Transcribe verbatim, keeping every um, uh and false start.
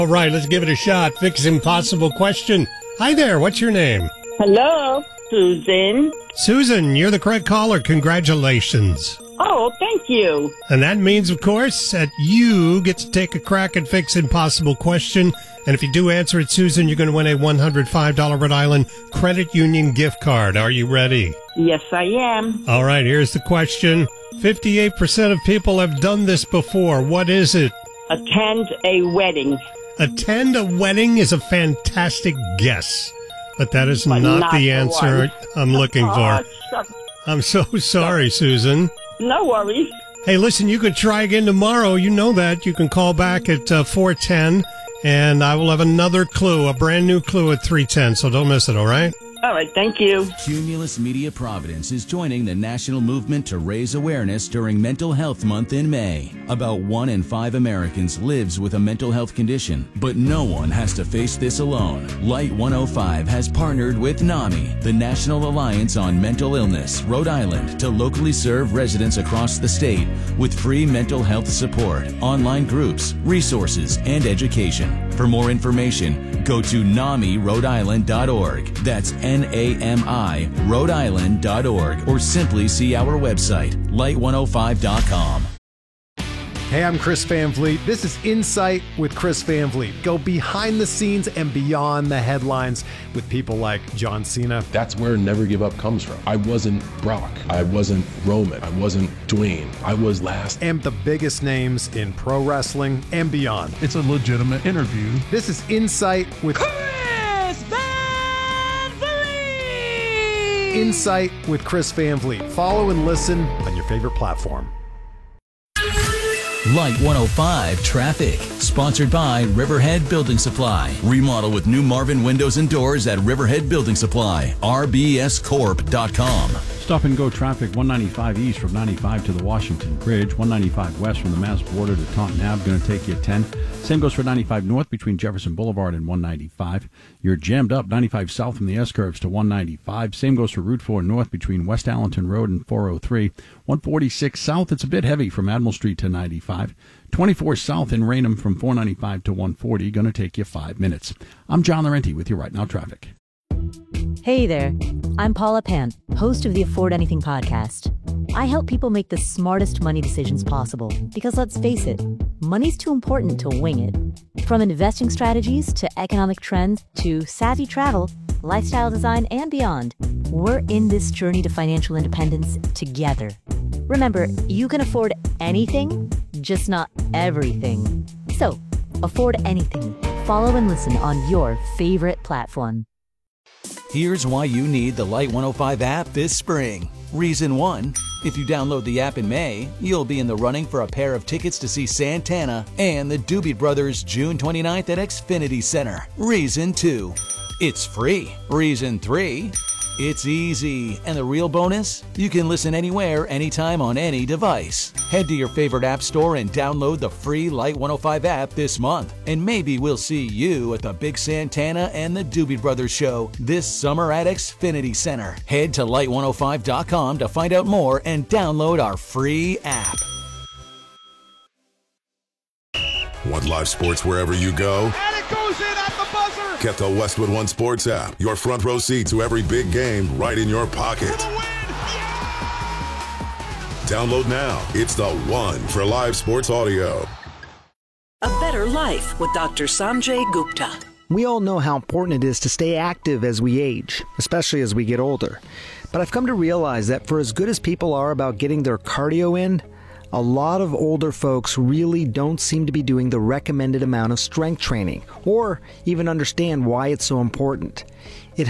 All right, let's give it a shot. Vic's impossible question. Hi there, what's your name? Hello, Susan. Susan, you're the correct caller. Congratulations. Oh, thank you. And that means, of course, that you get to take a crack at Vic's impossible question. And if you do answer it, Susan, you're going to win a one hundred five dollars Rhode Island Credit Union gift card. Are you ready? Yes, I am. All right, here's the question. fifty-eight percent of people have done this before. What is it? Attend a wedding. Attend a wedding is a fantastic guess, but that is But not, not the the answer one. I'm looking Oh, for. shucks. I'm so sorry, Susan. No worries. Hey, listen, you can try again tomorrow. You know that. You can call back at uh, four ten, and I will have another clue, a brand new clue at three ten, so don't miss it, all right? All right, thank you. Cumulus Media Providence is joining the national movement to raise awareness during Mental Health Month in May. About one in five Americans lives with a mental health condition, but no one has to face this alone. Light one oh five has partnered with NAMI, the National Alliance on Mental Illness, Rhode Island, to locally serve residents across the state with free mental health support, online groups, resources, and education. For more information, go to nami rhode island dot org. That's N A M I, Rhode Island dot org, or simply see our website, light one oh five dot com. Hey, I'm Chris Van Vliet. This is Insight with Chris Van Vliet. Go behind the scenes and beyond the headlines with people like John Cena. That's where Never Give Up comes from. I wasn't Brock. I wasn't Roman. I wasn't Dwayne. I was last. And the biggest names in pro wrestling and beyond. It's a legitimate interview. This is Insight with Chris Van Vliet! Insight with Chris Van Vliet. Follow and listen on your favorite platform. Light one oh five Traffic, sponsored by Riverhead Building Supply. Remodel with new Marvin windows and doors at Riverhead Building Supply, r b s corp dot com. Stop and go traffic one ninety-five east from ninety-five to the Washington Bridge, one ninety-five west from the Mass border to Taunton Ave, going to take you ten. Same goes for ninety-five north between Jefferson Boulevard and one ninety-five. You're jammed up ninety-five south from the S-curves to one ninety-five. Same goes for Route four north between West Allenton Road and four oh three. one forty-six south, it's a bit heavy from Admiral Street to ninety-five. twenty-four south in Raynham from four ninety-five to one forty, going to take you five minutes. I'm John Laurenti with you right now, traffic. Hey there, I'm Paula Pant, host of the Afford Anything podcast. I help people make the smartest money decisions possible because, let's face it, money's too important to wing it. From investing strategies to economic trends to savvy travel, lifestyle design, and beyond, we're in this journey to financial independence together. Remember, you can afford anything, just not everything. So, afford anything. Follow and listen on your favorite platform. Here's why you need the Light one oh five app this spring. Reason one, if you download the app in May, you'll be in the running for a pair of tickets to see Santana and the Doobie Brothers June twenty-ninth at Xfinity Center. Reason two, it's free. Reason three, it's easy. And the real bonus? You can listen anywhere, anytime on any device. Head to your favorite app store and download the free Light one oh five app this month. And maybe we'll see you at the Big Santana and the Doobie Brothers show this summer at Xfinity Center. Head to light one oh five dot com to find out more and download our free app. Want live sports wherever you go? And it goes in at the buzzer! Get the Westwood One Sports app. Your front row seat to every big game right in your pocket. For the win! Yeah! Download now. It's the one for live sports audio. A Better Life with Doctor Sanjay Gupta. We all know how important it is to stay active as we age, especially as we get older. But I've come to realize that for as good as people are about getting their cardio in, a lot of older folks really don't seem to be doing the recommended amount of strength training, or even understand why it's so important.